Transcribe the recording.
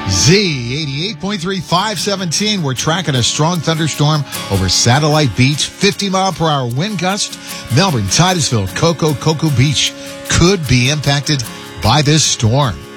Z 88.3, 517. We're tracking a strong thunderstorm over Satellite Beach. 50-mile-per-hour wind gust. Melbourne, Titusville, Cocoa Beach could be impacted by this storm.